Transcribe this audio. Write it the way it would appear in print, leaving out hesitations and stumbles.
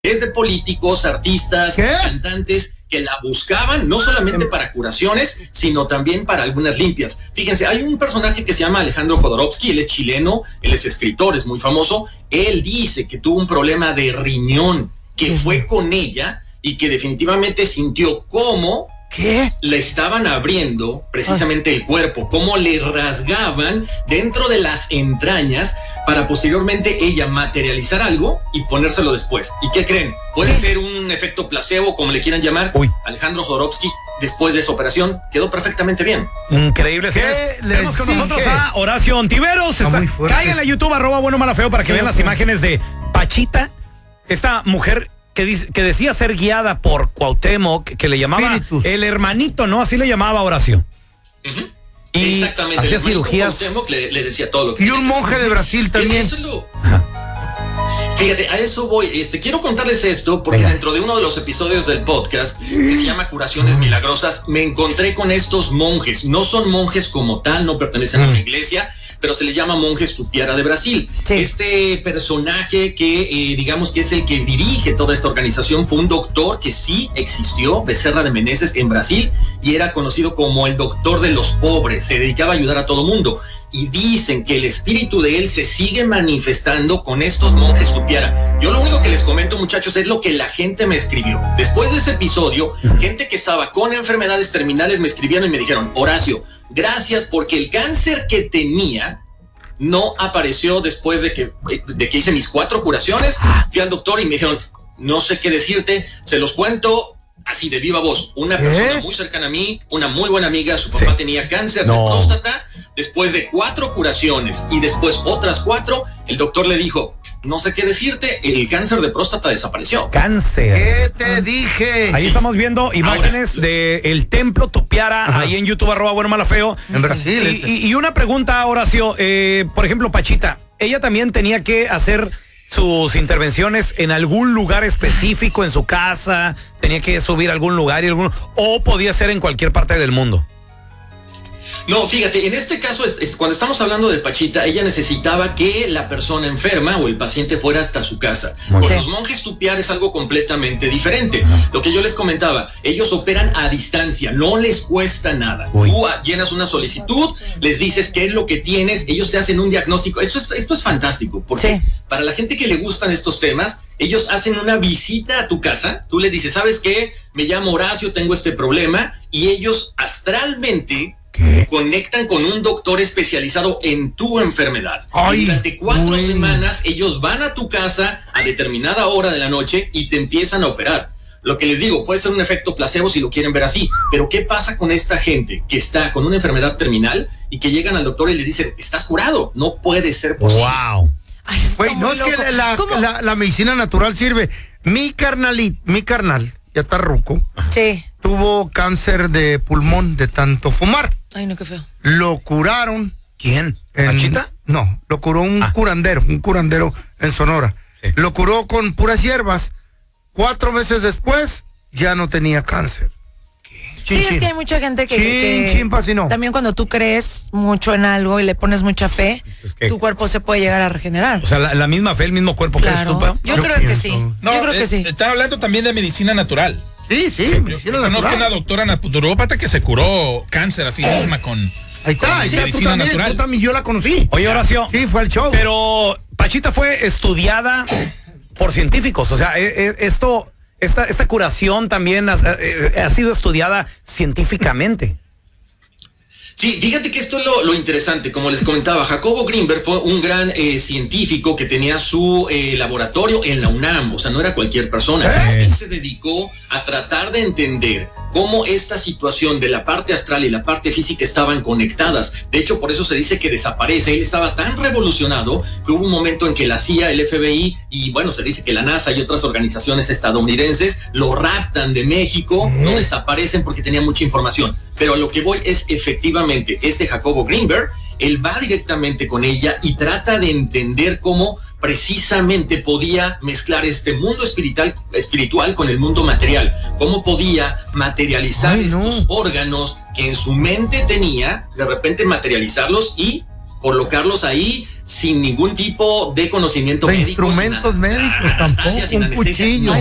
Es de políticos, artistas, cantantes que la buscaban no solamente para curaciones, sino también para algunas limpias. Fíjense, hay un personaje que se llama Alejandro Jodorowsky, él es chileno, él es escritor, es muy famoso. Él dice que tuvo un problema de riñón, que fue con ella y que definitivamente sintió cómo le estaban abriendo precisamente el cuerpo, cómo le rasgaban dentro de las entrañas para posteriormente ella materializar algo y ponérselo después. ¿Y qué creen? Puede ser un efecto placebo, como le quieran llamar. Alejandro Jodorowsky, después de esa operación, quedó perfectamente bien. Increíble. Tenemos con nosotros a Horacio Ontiveros. Caigan a YouTube, @buenomalafeo, para que vean las imágenes de Pachita, esta mujer que decía ser guiada por Cuauhtémoc, que le llamaba el hermanito, ¿no? Así le llamaba Horacio. Y exactamente, hacía cirugías. Cuauhtémoc le decía todo lo que... Y un monje de Brasil también. Fíjate, a eso voy. Quiero contarles esto porque dentro de uno de los episodios del podcast, que se llama Curaciones Milagrosas, me encontré con estos monjes. No son monjes como tal, no pertenecen a una iglesia, pero se les llama monjes Tupiara de Brasil. Este personaje que digamos que es el que dirige toda esta organización fue un doctor que sí existió, Becerra de Menezes, en Brasil, y era conocido como el doctor de los pobres. Se dedicaba a ayudar a todo mundo. Y dicen que el espíritu de él se sigue manifestando con estos monjes Tupiara. Yo lo único que les comento, muchachos, es lo que la gente me escribió. Después de ese episodio, gente que estaba con enfermedades terminales me escribieron y me dijeron: Horacio, gracias, porque el cáncer que tenía no apareció después de que hice mis 4 curaciones. Fui al doctor y me dijeron: no sé qué decirte, se los cuento así de viva voz. Una persona muy cercana a mí, una muy buena amiga, su papá tenía cáncer de próstata. Después de 4 curaciones y después otras 4, el doctor le dijo: no sé qué decirte, el cáncer de próstata desapareció. ¡Cáncer! ¿Qué te dije? Ahí estamos viendo imágenes del templo Tupiara, ahí en YouTube, @buenomalafeo. En Brasil. Y una pregunta, Horacio, por ejemplo, Pachita, ella también tenía que hacer sus intervenciones en algún lugar específico, en su casa, tenía que subir a algún lugar o podía ser en cualquier parte del mundo. No, fíjate, en este caso, cuando estamos hablando de Pachita, ella necesitaba que la persona enferma o el paciente fuera hasta su casa. Con los monjes Tupiara es algo completamente diferente. Lo que yo les comentaba, ellos operan a distancia, no les cuesta nada. Tú llenas una solicitud, les dices qué es lo que tienes, ellos te hacen un diagnóstico. Esto es fantástico, porque para la gente que le gustan estos temas, ellos hacen una visita a tu casa, tú le dices: ¿sabes qué? Me llamo Horacio, tengo este problema, y ellos astralmente conectan con un doctor especializado en tu enfermedad. Y durante 4 semanas ellos van a tu casa a determinada hora de la noche y te empiezan a operar. Lo que les digo, puede ser un efecto placebo si lo quieren ver así, pero ¿qué pasa con esta gente que está con una enfermedad terminal y que llegan al doctor y le dicen: estás curado? No puede ser posible. ¡Wow! Güey, no es que la medicina natural sirve. Mi carnal, ya está ruco. Tuvo cáncer de pulmón de tanto fumar. Ay, no, qué feo. Lo curaron. ¿Quién? ¿Pachita? No, lo curó un curandero en Sonora. Lo curó con puras hierbas. 4 meses después, ya no tenía cáncer. Es que hay mucha gente que también cuando tú crees mucho en algo y le pones mucha fe, tu cuerpo se puede llegar a regenerar. O sea, la misma fe, el mismo cuerpo que es tu. Yo creo que sí. No, yo creo que sí. Está hablando también de medicina natural. Sí, medicina natural. Conozco una doctora naturópata que se curó cáncer así misma con... Ahí está, medicina natural. Tú también, yo la conocí. Oye, Horacio. Sí, fue al show. Pero Pachita fue estudiada por científicos. O sea, esta curación también ha sido estudiada científicamente. Sí, fíjate que esto es lo interesante. Como les comentaba, Jacobo Grinberg fue un gran científico que tenía su laboratorio en la UNAM. O sea, no era cualquier persona. Él se dedicó a tratar de entender cómo esta situación de la parte astral y la parte física estaban conectadas. De hecho, por eso se dice que desaparece. Él estaba tan revolucionado que hubo un momento en que la CIA, el FBI y bueno, se dice que la NASA y otras organizaciones estadounidenses lo raptan de México, no desaparecen porque tenía mucha información. Pero a lo que voy es efectivamente, ese Jacobo Grinberg, él va directamente con ella y trata de entender cómo precisamente podía mezclar este mundo espiritual con el mundo material, cómo podía materializar estos órganos que en su mente tenía, de repente materializarlos y colocarlos ahí sin ningún tipo de conocimiento de médico. Instrumentos médicos tampoco, un cuchillo.